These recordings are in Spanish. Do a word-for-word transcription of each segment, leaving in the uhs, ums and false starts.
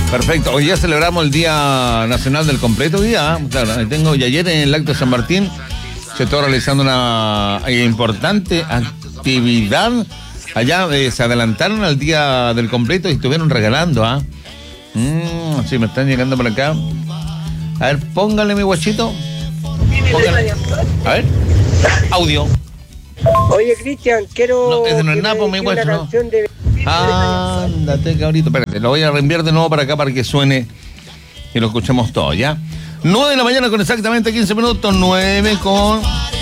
Perfecto. Hoy ya celebramos el Día Nacional del Completo. Hoy día, claro, ahí tengo, y ayer en el acto de San Martín se estuvo realizando una importante actividad. Allá eh, se adelantaron al Día del Completo y estuvieron regalando, ¿ah? ¿eh? Mm, sí, me están llegando por acá. A ver, póngale mi guachito. Póngale. A ver, audio. Oye, Cristian, quiero... No, ese no es que Napo, me mi dedique guacho, una no. canción de... Ándate, cabrito. Espérate, lo voy a reenviar de nuevo para acá para que suene y lo escuchemos todo, ¿ya? nueve de la mañana con exactamente quince minutos. nueve con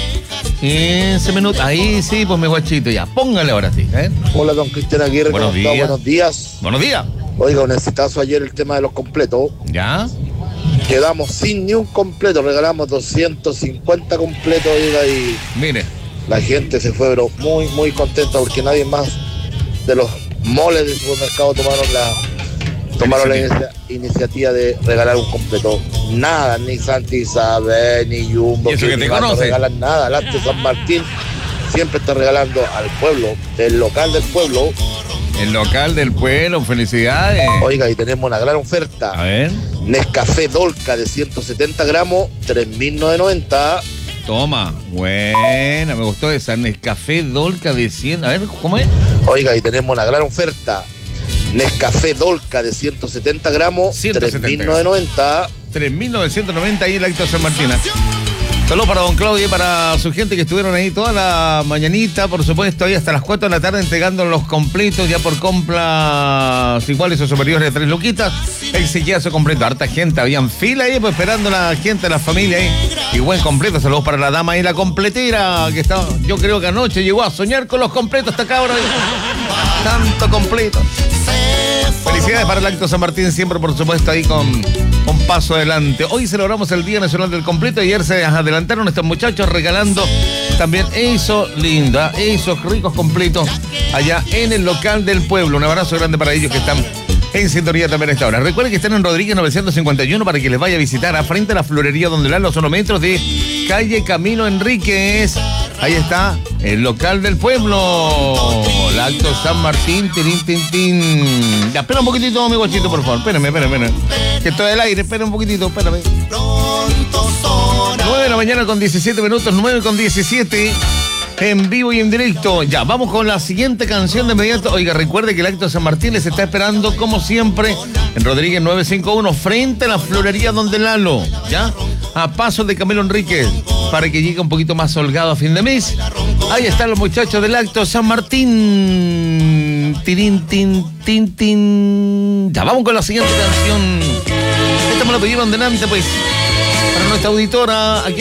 quince minutos. Ahí sí, pues mi guachito, ya. Póngale ahora sí, ¿eh? Hola, don Cristian Aguirre. Buenos días. Buenos días. Buenos días. Oiga, un exitazo ayer el tema de los completos. ¿Ya? Quedamos sin ni un completo, regalamos doscientos cincuenta completos, oiga, y Mire. la gente se fue, pero muy, muy contenta porque nadie más de los moles del supermercado tomaron la tomaron la inicia- iniciativa de regalar un completo. Nada, ni Santa Isabel, ni Jumbo, ¿Y eso que te ni más, no conoce? regalan nada. El Acto San Martín siempre está regalando al pueblo, el local del pueblo. El local del pueblo, felicidades. Oiga, y tenemos una gran oferta. A ver. Nescafé Dolca de ciento setenta gramos, tres mil novecientos noventa. Toma. Buena, me gustó esa. Nescafé Dolca de cien. A ver, ¿cómo es? Oiga, y tenemos una gran oferta. Nescafé Dolca de ciento setenta gramos, ciento setenta. tres mil novecientos noventa. tres mil novecientos noventa ahí el acto de San Martín. Saludos para don Claudio y para su gente que estuvieron ahí toda la mañanita, por supuesto, ahí hasta las cuatro de la tarde entregando los completos ya por compras iguales o superiores de tres luquitas. Exigiazo completo, harta gente, habían fila ahí pues esperando la gente, la familia ahí. Y buen completo, saludos para la dama y la completera que estaba, yo creo que anoche llegó a soñar con los completos esta cabra. Tanto completo. Felicidades para el acto San Martín, siempre por supuesto ahí con un paso adelante. Hoy celebramos el Día Nacional del Completo y ayer se adelantaron estos muchachos regalando también esos linda, esos ricos completos allá en el local del pueblo. Un abrazo grande para ellos que están en sintonía también a esta hora. Recuerden que están en Rodríguez novecientos cincuenta y uno para que les vaya a visitar a frente a la florería donde dan los metros de calle Camilo Enríquez. Ahí está el local del pueblo. El acto San Martín, tirín, tin, tin. Ya, espera un poquitito, mi guachito, por favor. Espérame, espérame, espérame. Que estoy al aire, espera un poquitito, espérame. nueve de la mañana con diecisiete minutos, nueve con diecisiete. En vivo y en directo. Ya, vamos con la siguiente canción de inmediato. Oiga, recuerde que el acto de San Martín les está esperando, como siempre, en Rodríguez novecientos cincuenta y uno, frente a la florería Donde Lalo. ¿Ya? A paso de Camilo Enríquez, para que llegue un poquito más holgado a fin de mes. Ahí están los muchachos del acto San Martín. Tirín, tin, tin, tin. Ya, vamos con la siguiente canción. Esta me la pidieron delante, pues, para nuestra auditora aquí.